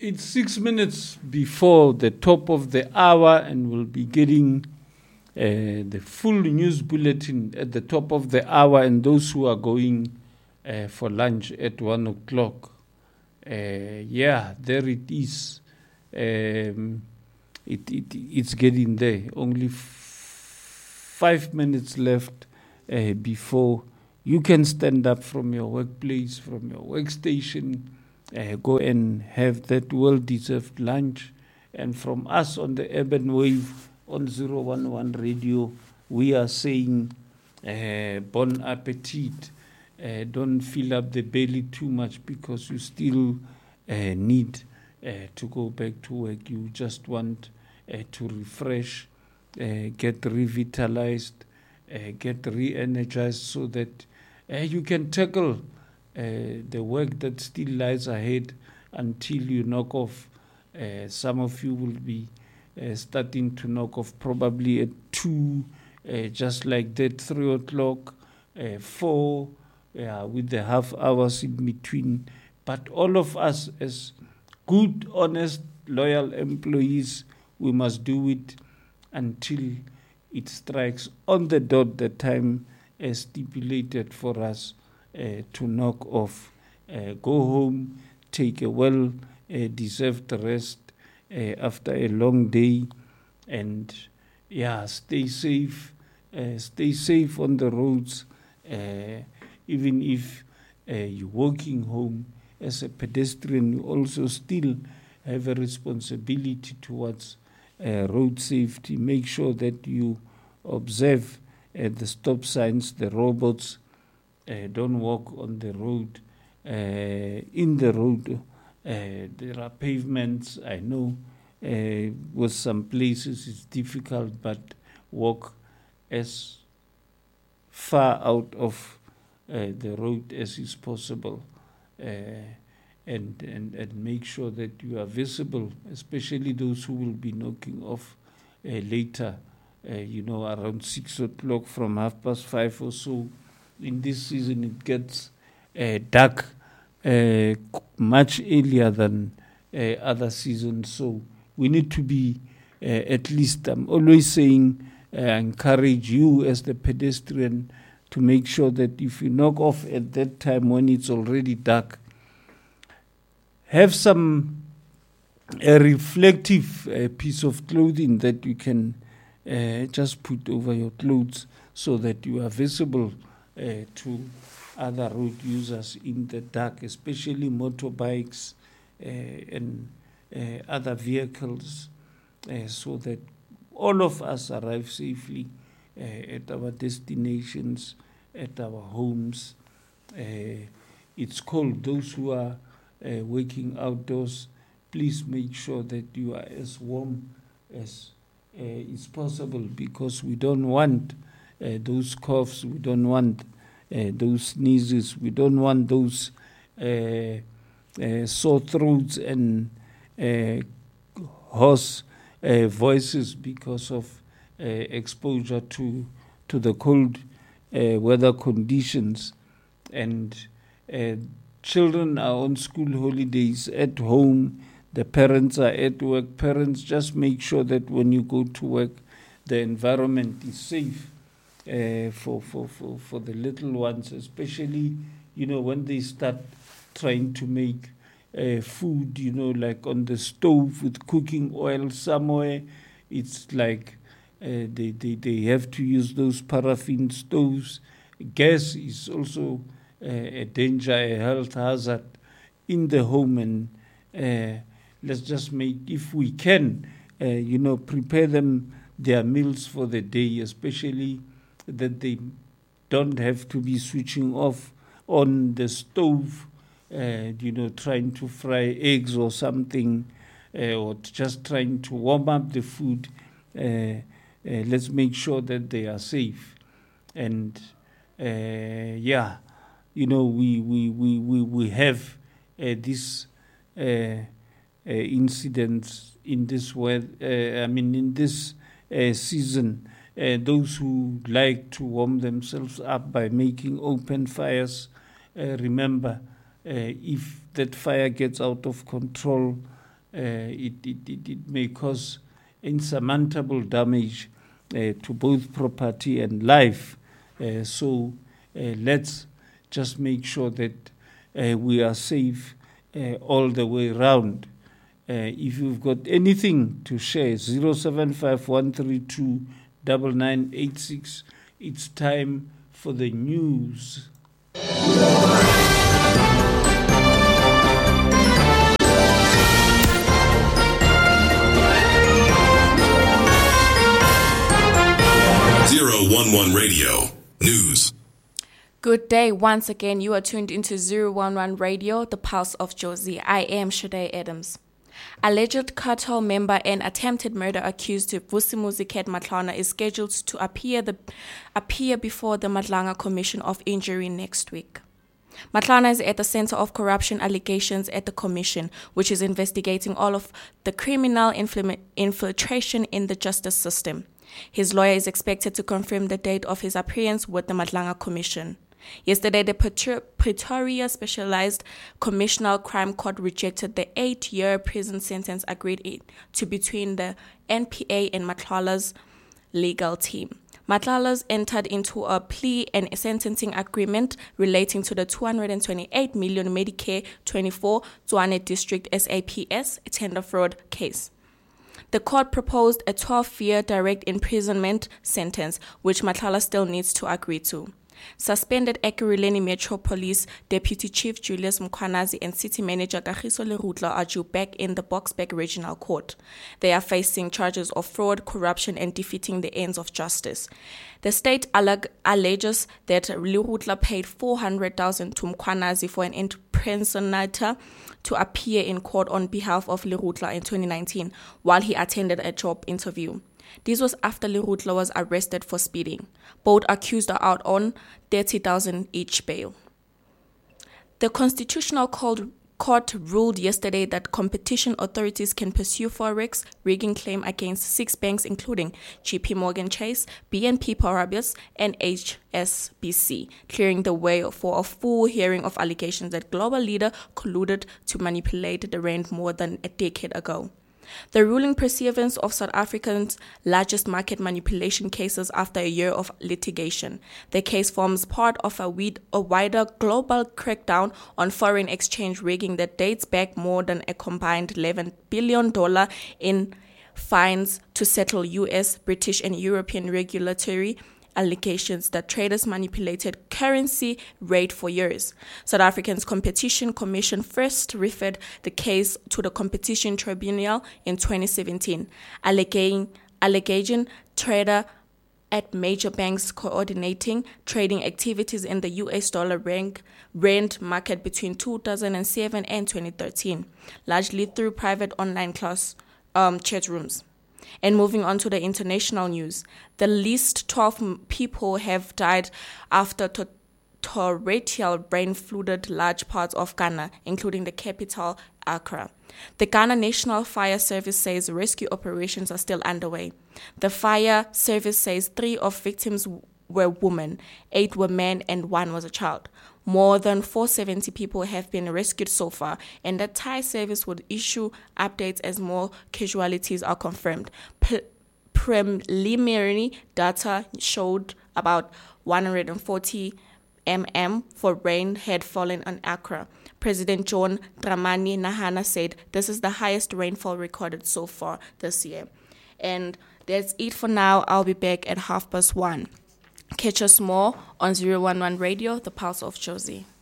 It's 6 minutes before the top of the hour, and we'll be getting the full news bulletin at the top of the hour, and those who are going for lunch at 1 o'clock. Yeah, there it is. It's getting there. Only 5 minutes left before you can stand up from your workplace, from your workstation, go and have that well-deserved lunch. And from us on the Urban Wave on 011 Radio, we are saying bon appetit. Don't fill up the belly too much, because you still need to go back to work. You just want to refresh, get revitalized, get re-energized, so that you can tackle the work that still lies ahead until you knock off. Some of you will be starting to knock off probably at 2, just like that, 3 o'clock, 4, with the half hours in between. But all of us, as good, honest, loyal employees, we must do it until it strikes on the dot the time stipulated for us to knock off. Go home, take a well-deserved rest after a long day, and stay safe. Stay safe on the roads, even if you're walking home. As a pedestrian, you also still have a responsibility towards road safety. Make sure that you observe the stop signs, the robots. Don't walk on the road. In the road, there are pavements. I know with some places it's difficult, but walk as far out of the road as is possible. And make sure that you are visible, especially those who will be knocking off later, around 6 o'clock, from 5:30 or so. In this season, it gets dark much earlier than other seasons. So we need to be, at least, I'm always saying, encourage you as the pedestrian to make sure that if you knock off at that time when it's already dark, have a reflective piece of clothing that you can just put over your clothes, so that you are visible to other road users in the dark, especially motorbikes and other vehicles, so that all of us arrive safely at our destinations, at our homes. It's cold. Those who are working outdoors, please make sure that you are as warm as is possible, because we don't want those coughs, we don't want those sneezes, we don't want those sore throats and hoarse voices because of exposure to the cold weather conditions. And children are on school holidays at home, the parents are at work. Parents, just make sure that when you go to work, the environment is safe for the little ones, especially, when they start trying to make food, like on the stove with cooking oil somewhere. It's like they have to use those paraffin stoves. Gas is also a danger, a health hazard in the home. And let's just make, if we can, prepare them their meals for the day, especially that they don't have to be switching off on the stove, trying to fry eggs or something, or just trying to warm up the food. Let's make sure that they are safe. And we have this incidents in this in this season. Those who like to warm themselves up by making open fires, remember, if that fire gets out of control, it may cause insurmountable damage to both property and life. So let's just make sure that we are safe all the way around. If you've got anything to share, 075-132-9986. It's time for the news. 011 Radio News. Good day. Once again, you are tuned into 011 Radio, the pulse of Jozi. I am Shade Adams. Alleged cartel member and attempted murder accused Vusimuzi Ket Matlana is scheduled to appear before the Madlanga Commission of Inquiry next week. Matlana is at the center of corruption allegations at the commission, which is investigating all of the criminal infiltration in the justice system. His lawyer is expected to confirm the date of his appearance with the Madlanga Commission. Yesterday, the Pretoria Specialized Commissional Crime Court rejected the 8-year prison sentence agreed to between the NPA and Matlala's legal team. Matlala's entered into a plea and a sentencing agreement relating to the 228 million Medicare 24 Tshwane District SAPS tender fraud case. The court proposed a 12-year direct imprisonment sentence, which Matlala still needs to agree to. Suspended Ekurhuleni Metro Police Deputy Chief Julius Mkhwanazi and City Manager Kagiso Lerutla are due back in the Boksburg Regional Court. They are facing charges of fraud, corruption, and defeating the ends of justice. The state alleges that Lerutla paid 400,000 to Mkhwanazi for an impersonator to appear in court on behalf of Lerutla in 2019 while he attended a job interview. This was after Lerutla was arrested for speeding. Both accused are out on 30,000 each bail. The Constitutional Court ruled yesterday that competition authorities can pursue forex rigging claim against 6 banks including JP Morgan Chase, BNP Paribas, and HSBC, clearing the way for a full hearing of allegations that global leader colluded to manipulate the rand more than a decade ago. The ruling perseverance of South Africa's largest market manipulation cases after a year of litigation. The case forms part of a wider global crackdown on foreign exchange rigging that dates back more than a combined $11 billion in fines to settle US, British, and European regulatory allegations that traders manipulated currency rate for years. South Africa's Competition Commission first referred the case to the Competition Tribunal in 2017, alleging trader at major banks coordinating trading activities in the US dollar rand market between 2007 and 2013, largely through private online chat rooms. And moving on to the international news, the least 12 people have died after torrential rain flooded large parts of Ghana, including the capital, Accra. The Ghana National Fire Service says rescue operations are still underway. The fire service says 3 of victims were women, 8 were men, and 1 was a child. More than 470 people have been rescued so far, and the Thai service would issue updates as more casualties are confirmed. Preliminary data showed about 140 mm for rain had fallen on Accra. President John Dramani Mahama said this is the highest rainfall recorded so far this year. And that's it for now. I'll be back at 1:30. Catch us more on 011 Radio, the pulse of Jozi.